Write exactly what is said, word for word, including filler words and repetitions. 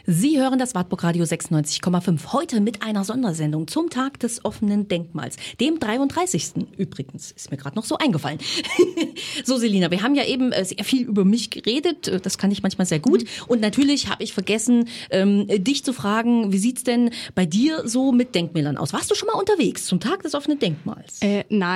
Sie hören das Wartburg Radio sechsundneunzig Komma fünf. Heute mit einer Sondersendung zum Tag des offenen Denkmals. Dem dreiunddreißigsten übrigens. Ist mir gerade noch so eingefallen. So, Selina, wir haben ja eben sehr viel über mich geredet. Das kann ich manchmal sehr gut. Und natürlich habe ich vergessen, ähm, dich zu fragen, wie sieht's denn bei dir so mit Denkmälern aus? Warst du schon mal unterwegs zum Tag des offenen Denkmals? Äh, nein.